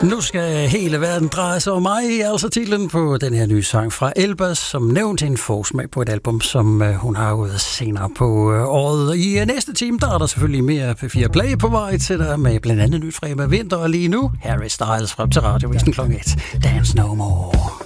Nu skal hele verden dreje sig om mig, altså titlen på den her nye sang fra Elbas, som nævnt en forsmag på et album, som hun har ude senere på året. I næste time, der er der selvfølgelig mere P4 Play på vej til dig, med blandt andet nyt fra Emma Vinter, og lige nu Harry Styles frem til radiovisen kl. 1. Dance No More.